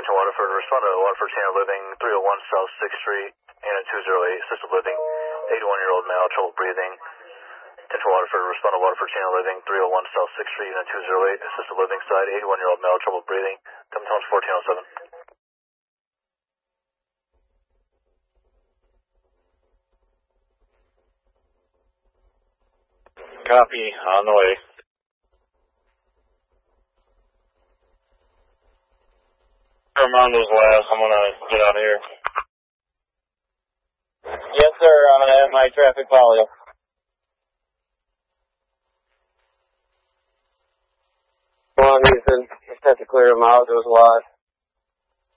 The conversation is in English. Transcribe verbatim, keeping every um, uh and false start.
Attention Waterford, respond to Waterford Senior Living, three oh one South sixth Street, unit two oh eight, assisted living, eighty-one-year-old male, trouble breathing. Attention Waterford, respond to Waterford Senior Living, three oh one South sixth Street, unit two oh eight, assisted living side, eighty-one-year-old male, trouble breathing. Come tones fourteen oh seven. Copy, on the way. Armando's last, I'm gonna get out of here. Yes, sir, I'm at my traffic follow. Come on, Houston. Just have to clear them out. There was a lot.